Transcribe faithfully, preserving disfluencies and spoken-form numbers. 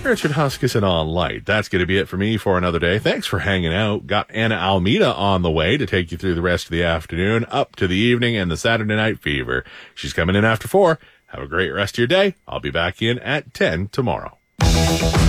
Richard Huskisson on Light. That's going to be it for me for another day. Thanks for hanging out. Got Anna Almeida on the way to take you through the rest of the afternoon, up to the evening and the Saturday Night Fever. She's coming in after four. Have a great rest of your day. I'll be back in at ten tomorrow.